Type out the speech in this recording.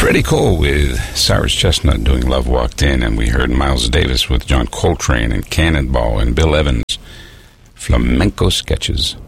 Freddie Cole with Cyrus Chestnut doing Love Walked In, and we heard Miles Davis with John Coltrane and Cannonball and Bill Evans, Flamenco Sketches.